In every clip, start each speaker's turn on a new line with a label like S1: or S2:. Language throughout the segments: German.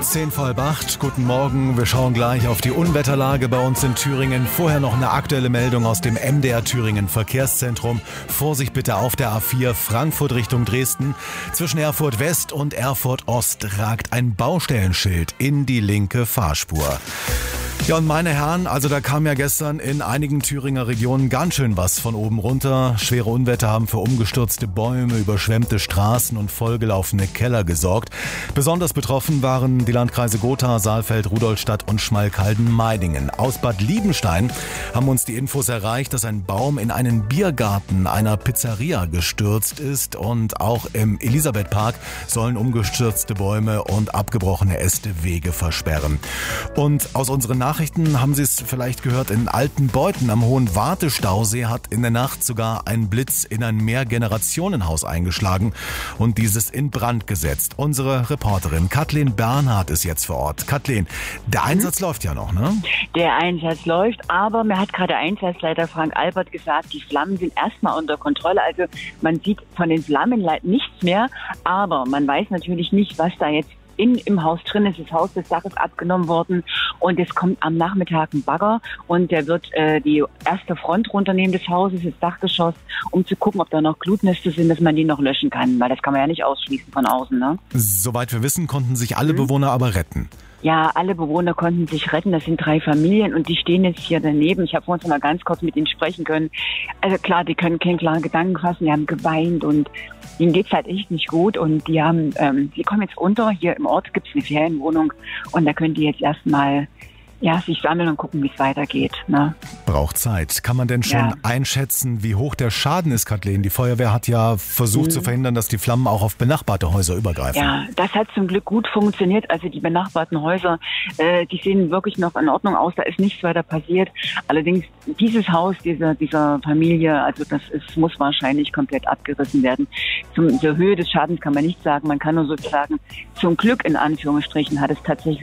S1: 10 vor halb 8. Guten Morgen. Wir schauen gleich auf die Unwetterlage bei uns in Thüringen. Vorher noch eine aktuelle Meldung aus dem MDR Thüringen Verkehrszentrum. Vorsicht bitte auf der A4 Frankfurt Richtung Dresden. Zwischen Erfurt West und Erfurt Ost ragt ein Baustellenschild in die linke Fahrspur. Ja, und meine Herren, also da kam ja gestern in einigen Thüringer Regionen ganz schön was von oben runter. Schwere Unwetter haben für umgestürzte Bäume, überschwemmte Straßen und vollgelaufene Keller gesorgt. Besonders betroffen waren die Landkreise Gotha, Saalfeld, Rudolstadt und Schmalkalden-Meidingen. Aus Bad Liebenstein haben uns die Infos erreicht, dass ein Baum in einen Biergarten einer Pizzeria gestürzt ist. Und auch im Elisabethpark sollen umgestürzte Bäume und abgebrochene Äste Wege versperren. Und aus unseren Nachrichten haben Sie es vielleicht gehört, in Altenbeuthen am Hohen Wartestausee hat in der Nacht sogar ein Blitz in ein Mehrgenerationenhaus eingeschlagen und dieses in Brand gesetzt. Unsere Reporterin Kathleen Bernhardt ist jetzt vor Ort. Kathleen, der Einsatz läuft ja noch, ne?
S2: Der Einsatz läuft, aber mir hat gerade Einsatzleiter Frank Albert gesagt, die Flammen sind erstmal unter Kontrolle. Also man sieht von den Flammen nichts mehr, aber man weiß natürlich nicht, was da jetzt im Haus drin ist. Das Haus des Daches abgenommen worden und es kommt am Nachmittag ein Bagger und der wird die erste Front runternehmen des Hauses, das Dachgeschoss, um zu gucken, ob da noch Glutnester sind, dass man die noch löschen kann, weil das kann man ja nicht ausschließen von außen, ne?
S1: Soweit wir wissen, konnten sich alle Bewohner aber retten.
S2: Ja, alle Bewohner konnten sich retten. Das sind 3 Familien und die stehen jetzt hier daneben. Ich habe vorhin mal ganz kurz mit ihnen sprechen können. Also klar, die können keinen klaren Gedanken fassen. Die haben geweint und ihnen geht's halt echt nicht gut. Und die haben, die kommen jetzt unter. Hier im Ort gibt's eine Ferienwohnung und da können die jetzt erstmal sich sammeln und gucken, wie es weitergeht. Ne?
S1: Braucht Zeit. Kann man denn schon einschätzen, wie hoch der Schaden ist, Kathleen? Die Feuerwehr hat ja versucht zu verhindern, dass die Flammen auch auf benachbarte Häuser übergreifen.
S2: Ja, das hat zum Glück gut funktioniert. Also die benachbarten Häuser, die sehen wirklich noch in Ordnung aus. Da ist nichts weiter passiert. Allerdings dieses Haus dieser Familie, also muss wahrscheinlich komplett abgerissen werden. Zur Höhe des Schadens kann man nicht sagen. Man kann nur sozusagen zum Glück in Anführungsstrichen hat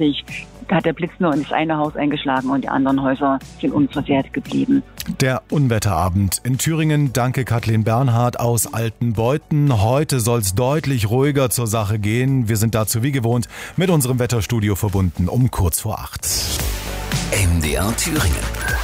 S2: der Blitz nur in das eine Haus eingeschlagen und die anderen Häuser sind unversehrt geblieben.
S1: Der Unwetterabend in Thüringen. Danke Kathleen Bernhardt aus Altenbeuthen. Heute soll es deutlich ruhiger zur Sache gehen. Wir sind dazu wie gewohnt mit unserem Wetterstudio verbunden um kurz vor 8.
S3: MDR Thüringen.